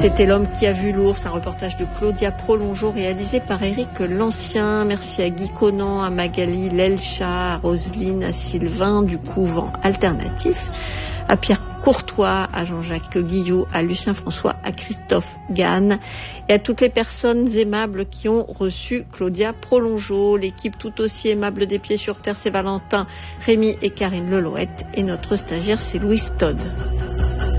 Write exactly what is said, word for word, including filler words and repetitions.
C'était L'homme qui a vu l'ours, un reportage de Claudia Prolongeau réalisé par Éric Lancien. Merci à Guy Conan, à Magali Lelcha, à Roselyne, à Sylvain du Couvent Alternatif, à Pierre Courtois, à Jean-Jacques Guillot, à Lucien François, à Christophe Gann et à toutes les personnes aimables qui ont reçu Claudia Prolongeau. L'équipe tout aussi aimable des Pieds sur Terre, c'est Valentin, Rémi et Karine Lelouette, et notre stagiaire, c'est Louise Todd.